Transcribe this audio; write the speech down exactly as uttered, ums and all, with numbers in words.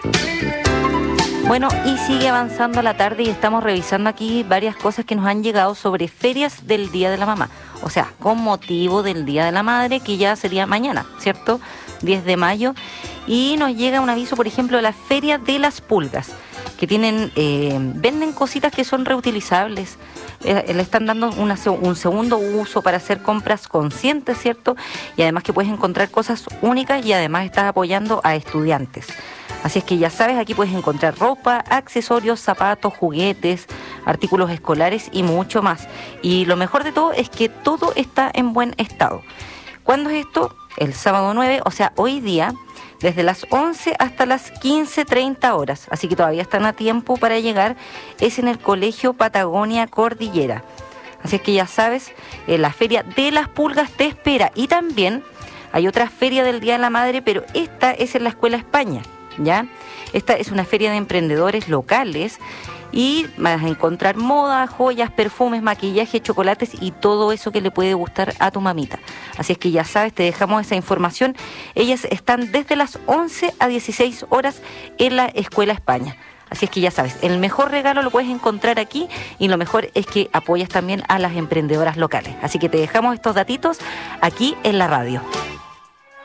Bueno, y sigue avanzando la tarde y estamos revisando aquí varias cosas que nos han llegado sobre ferias del Día de la Mamá. O sea, con motivo del Día de la Madre, que ya sería mañana, ¿cierto? diez de mayo. Y nos llega un aviso, por ejemplo, de la Feria de las Pulgas, que tienen, eh, venden cositas que son reutilizables. Eh, le están dando una, un segundo uso para hacer compras conscientes, ¿cierto? Y además que puedes encontrar cosas únicas y además estás apoyando a estudiantes. Así es que ya sabes, aquí puedes encontrar ropa, accesorios, zapatos, juguetes, artículos escolares y mucho más. Y lo mejor de todo es que todo está en buen estado. ¿Cuándo es esto? El sábado nueve, o sea, hoy día, desde las once hasta las quince treinta horas. Así que todavía están a tiempo para llegar. Es en el Colegio Patagonia Cordillera. Así es que ya sabes, eh, la Feria de las Pulgas te espera. Y también hay otra feria del Día de la Madre, pero esta es en la Escuela España. ¿Ya? Esta es una feria de emprendedores locales y vas a encontrar moda, joyas, perfumes, maquillaje, chocolates y todo eso que le puede gustar a tu mamita. Así es que ya sabes, te dejamos esa información. Ellas están desde las once a dieciséis horas en la Escuela España. Así es que ya sabes, el mejor regalo lo puedes encontrar aquí y lo mejor es que apoyas también a las emprendedoras locales. Así que te dejamos estos datitos aquí en la radio.